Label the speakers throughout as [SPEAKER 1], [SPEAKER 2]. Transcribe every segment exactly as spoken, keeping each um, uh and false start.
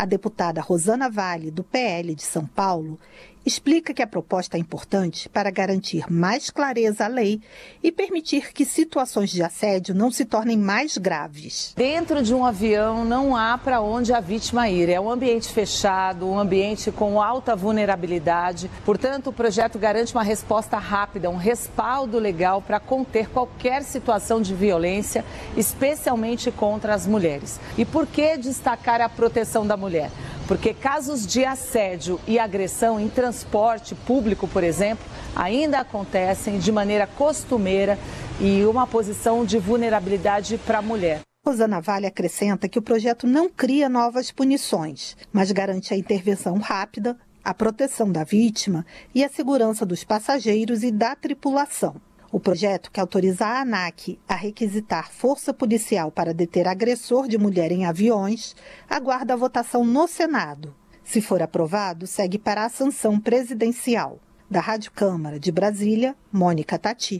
[SPEAKER 1] A deputada Rosana Vale, do P L de São Paulo, explica que a proposta é importante para garantir mais clareza à lei e permitir que situações de assédio não se tornem mais graves.
[SPEAKER 2] Dentro de um avião não há para onde a vítima ir. É um ambiente fechado, um ambiente com alta vulnerabilidade. Portanto, o projeto garante uma resposta rápida, um respaldo legal para conter qualquer situação de violência, especialmente contra as mulheres. E por que destacar a proteção da mulher? Porque casos de assédio e agressão em transporte público, por exemplo, ainda acontecem de maneira costumeira e uma posição de vulnerabilidade para a mulher.
[SPEAKER 1] Rosana Vale acrescenta que o projeto não cria novas punições, mas garante a intervenção rápida, a proteção da vítima e a segurança dos passageiros e da tripulação. O projeto, que autoriza a ANAC a requisitar força policial para deter agressor de mulher em aviões, aguarda a votação no Senado. Se for aprovado, segue para a sanção presidencial. Da Rádio Câmara de Brasília, Mônica Tati.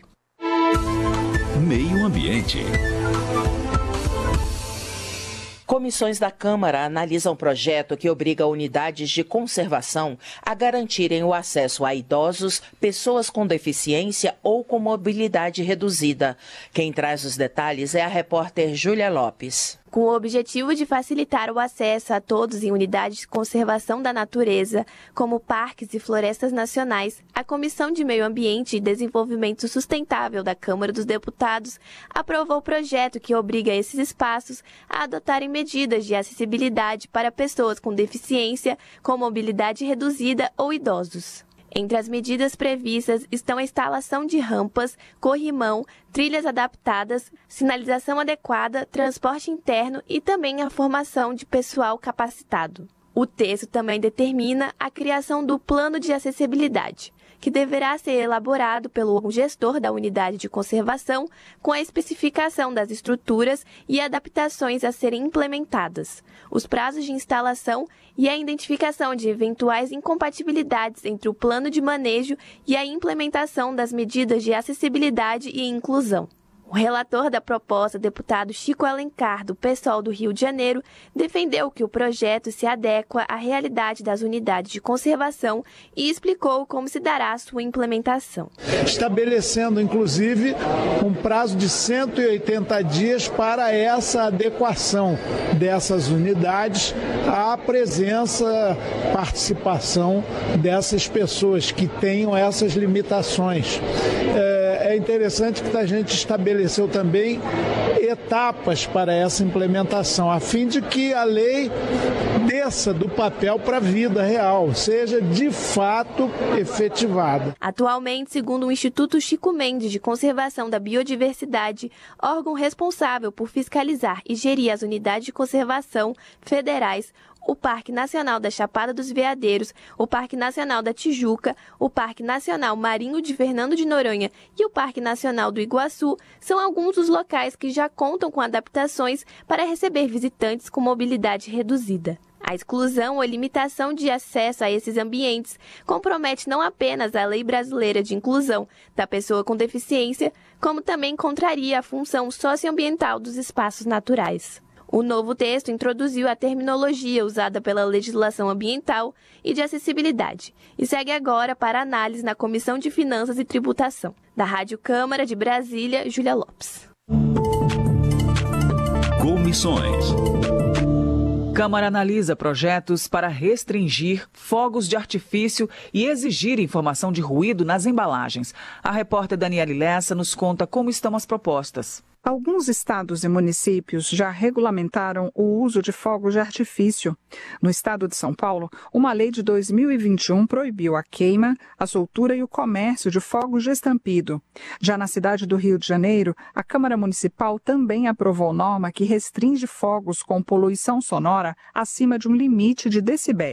[SPEAKER 3] Meio Ambiente.
[SPEAKER 4] Comissões da Câmara analisam um projeto que obriga unidades de conservação a garantirem o acesso a idosos, pessoas com deficiência ou com mobilidade reduzida. Quem traz os detalhes é a repórter Júlia Lopes.
[SPEAKER 5] Com o objetivo de facilitar o acesso a todos em unidades de conservação da natureza, como parques e florestas nacionais, a Comissão de Meio Ambiente e Desenvolvimento Sustentável da Câmara dos Deputados aprovou o projeto que obriga esses espaços a adotarem medidas de acessibilidade para pessoas com deficiência, com mobilidade reduzida ou idosos. Entre as medidas previstas estão a instalação de rampas, corrimão, trilhas adaptadas, sinalização adequada, transporte interno e também a formação de pessoal capacitado. O texto também determina a criação do Plano de Acessibilidade, que deverá ser elaborado pelo gestor da unidade de conservação com a especificação das estruturas e adaptações a serem implementadas, os prazos de instalação e a identificação de eventuais incompatibilidades entre o plano de manejo e a implementação das medidas de acessibilidade e inclusão. O relator da proposta, deputado Chico Alencar, do PSOL do Rio de Janeiro, defendeu que o projeto se adequa à realidade das unidades de conservação e explicou como se dará a sua implementação.
[SPEAKER 6] Estabelecendo, inclusive, um prazo de cento e oitenta dias para essa adequação dessas unidades à presença, participação dessas pessoas que tenham essas limitações. É interessante que a gente estabeleceu também etapas para essa implementação, a fim de que a lei desça do papel para a vida real, seja de fato efetivada.
[SPEAKER 5] Atualmente, segundo o Instituto Chico Mendes de Conservação da Biodiversidade, órgão responsável por fiscalizar e gerir as unidades de conservação federais, o Parque Nacional da Chapada dos Veadeiros, o Parque Nacional da Tijuca, o Parque Nacional Marinho de Fernando de Noronha e o Parque Nacional do Iguaçu são alguns dos locais que já contam com adaptações para receber visitantes com mobilidade reduzida. A exclusão ou limitação de acesso a esses ambientes compromete não apenas a Lei Brasileira de Inclusão da Pessoa com Deficiência, como também contraria a função socioambiental dos espaços naturais. O novo texto introduziu a terminologia usada pela legislação ambiental e de acessibilidade e segue agora para análise na Comissão de Finanças e Tributação. Da Rádio Câmara de Brasília, Júlia Lopes.
[SPEAKER 3] Comissões.
[SPEAKER 7] Câmara analisa projetos para restringir fogos de artifício e exigir informação de ruído nas embalagens. A repórter Daniele Lessa nos conta como estão as propostas.
[SPEAKER 8] Alguns estados e municípios já regulamentaram o uso de fogos de artifício. No estado de São Paulo, uma lei de dois mil e vinte e um proibiu a queima, a soltura e o comércio de fogos de estampido. Já na cidade do Rio de Janeiro, a Câmara Municipal também aprovou norma que restringe fogos com poluição sonora acima de um limite de decibéis.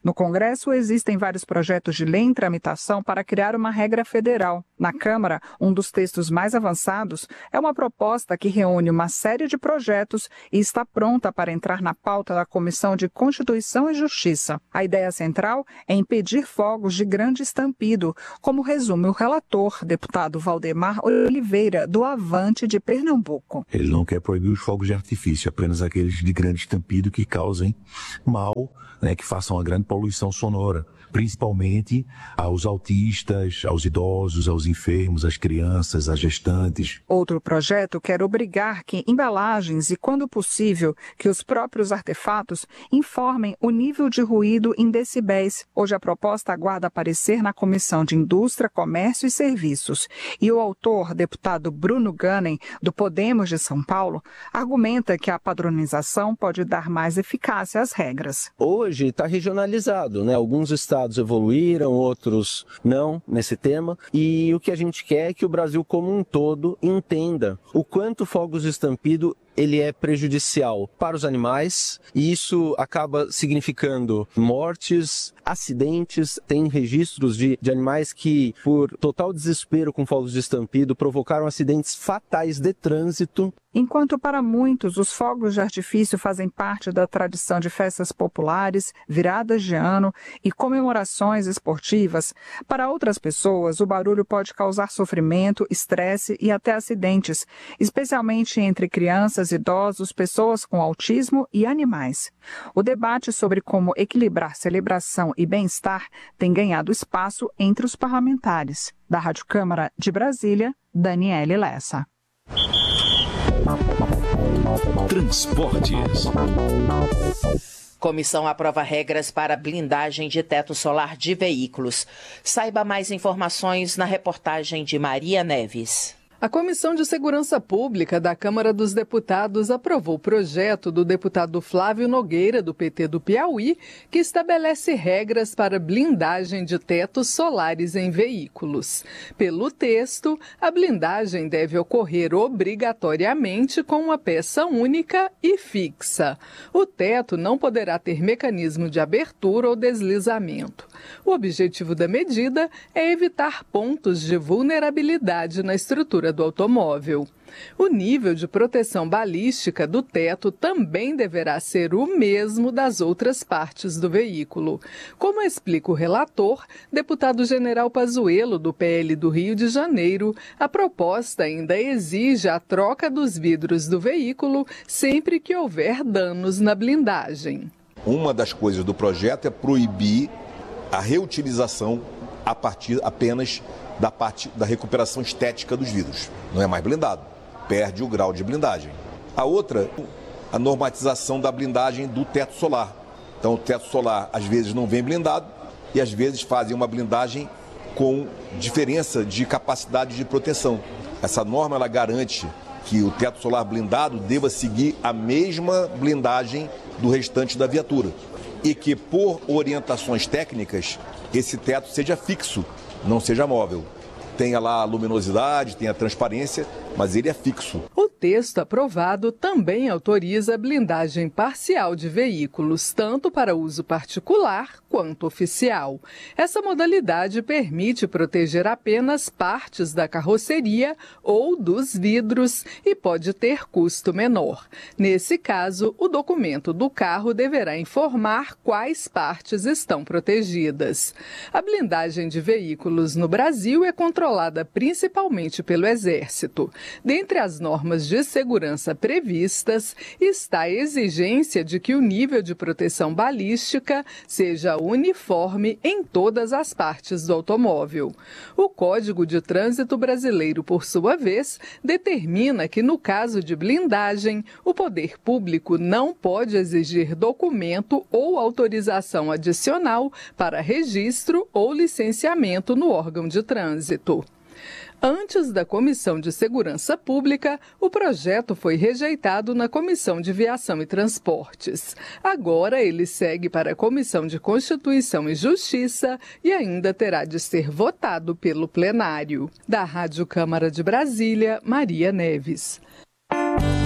[SPEAKER 8] No Congresso, existem vários projetos de lei em tramitação para criar uma regra federal. Na Câmara, um dos textos mais avançados é uma proposta que reúne uma série de projetos e está pronta para entrar na pauta da Comissão de Constituição e Justiça. A ideia central é impedir fogos de grande estampido, como resume o relator, deputado Valdemar Oliveira, do Avante de Pernambuco.
[SPEAKER 3] Ele não quer proibir os fogos de artifício, apenas aqueles de grande estampido que causem mal, né, que façam uma grande poluição sonora, principalmente aos autistas, aos idosos, aos enfermos, às crianças, às gestantes.
[SPEAKER 8] Outro projeto quer obrigar que embalagens e, quando possível, que os próprios artefatos informem o nível de ruído em decibéis. Hoje a proposta aguarda aparecer na Comissão de Indústria, Comércio e Serviços. E o autor, deputado Bruno Gunning, do Podemos de São Paulo, argumenta que a padronização pode dar mais eficácia às regras.
[SPEAKER 9] Hoje está regionalizado, né? Alguns estados evoluíram, outros não nesse tema, e o que a gente quer é que o Brasil como um todo entenda o quanto fogos de estampido ele é prejudicial para os animais, e isso acaba significando mortes, acidentes. Tem registros de, de animais que, por total desespero com fogos de estampido, provocaram acidentes fatais de trânsito.
[SPEAKER 8] Enquanto para muitos os fogos de artifício fazem parte da tradição de festas populares, viradas de ano e comemorações esportivas, para outras pessoas o barulho pode causar sofrimento, estresse e até acidentes, especialmente entre crianças, idosos, pessoas com autismo e animais. O debate sobre como equilibrar celebração e bem-estar tem ganhado espaço entre os parlamentares. Da Rádio Câmara de Brasília, Daniele Lessa.
[SPEAKER 10] Transportes.
[SPEAKER 4] Comissão aprova regras para blindagem de teto solar de veículos. Saiba mais informações na reportagem de Maria Neves.
[SPEAKER 11] A Comissão de Segurança Pública da Câmara dos Deputados aprovou o projeto do deputado Flávio Nogueira, do P T do Piauí, que estabelece regras para blindagem de tetos solares em veículos. Pelo texto, a blindagem deve ocorrer obrigatoriamente com uma peça única e fixa. O teto não poderá ter mecanismo de abertura ou deslizamento. O objetivo da medida é evitar pontos de vulnerabilidade na estrutura do automóvel. O nível de proteção balística do teto também deverá ser o mesmo das outras partes do veículo. Como explica o relator, deputado General Pazuello, do P L do Rio de Janeiro, a proposta ainda exige a troca dos vidros do veículo sempre que houver danos na blindagem.
[SPEAKER 12] Uma das coisas do projeto é proibir a reutilização a partir apenas da parte da recuperação estética dos vidros. Não é mais blindado, perde o grau de blindagem. A outra, a normatização da blindagem do teto solar. Então o teto solar às vezes não vem blindado e às vezes fazem uma blindagem com diferença de capacidade de proteção. Essa norma ela garante que o teto solar blindado deva seguir a mesma blindagem do restante da viatura e que, por orientações técnicas, esse teto seja fixo, não seja móvel. Tenha lá a luminosidade, tenha a transparência, mas ele é fixo.
[SPEAKER 11] O texto aprovado também autoriza a blindagem parcial de veículos, tanto para uso particular quanto oficial. Essa modalidade permite proteger apenas partes da carroceria ou dos vidros e pode ter custo menor. Nesse caso, o documento do carro deverá informar quais partes estão protegidas. A blindagem de veículos no Brasil é controlada principalmente pelo Exército. Dentre as normas de segurança previstas está a exigência de que o nível de proteção balística seja uniforme em todas as partes do automóvel. O Código de Trânsito Brasileiro, por sua vez, determina que, no caso de blindagem, o poder público não pode exigir documento ou autorização adicional para registro ou licenciamento no órgão de trânsito. Antes da Comissão de Segurança Pública, o projeto foi rejeitado na Comissão de Viação e Transportes. Agora ele segue para a Comissão de Constituição e Justiça e ainda terá de ser votado pelo plenário. Da Rádio Câmara de Brasília, Maria Neves.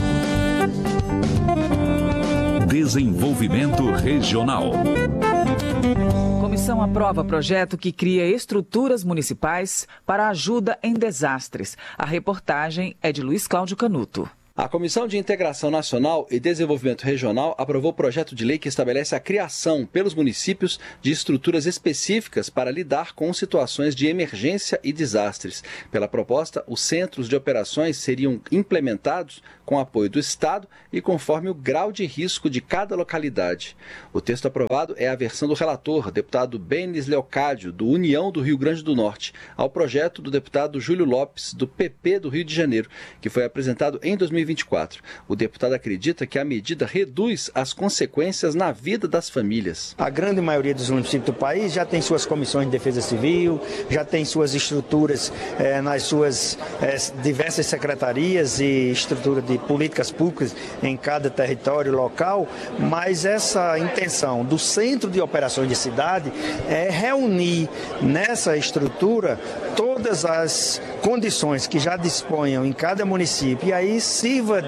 [SPEAKER 10] Desenvolvimento Regional.
[SPEAKER 7] Comissão aprova projeto que cria estruturas municipais para ajuda em desastres. A reportagem é de Luiz Cláudio Canuto.
[SPEAKER 10] A Comissão de Integração Nacional e Desenvolvimento Regional aprovou o projeto de lei que estabelece a criação pelos municípios de estruturas específicas para lidar com situações de emergência e desastres. Pela proposta, os centros de operações seriam implementados com apoio do Estado e conforme o grau de risco de cada localidade. O texto aprovado é a versão do relator, deputado Benis Leocádio, do União do Rio Grande do Norte, ao projeto do deputado Júlio Lopes, do P P do Rio de Janeiro, que foi apresentado em dois mil e vinte e quatro. O deputado acredita que a medida reduz as consequências na vida das famílias.
[SPEAKER 13] A grande maioria dos municípios do país já tem suas comissões de defesa civil, já tem suas estruturas eh, nas suas eh, diversas secretarias e estrutura de políticas públicas em cada território local, mas essa intenção do Centro de Operações de Cidade é reunir nessa estrutura todas as condições que já disponham em cada município e aí sirva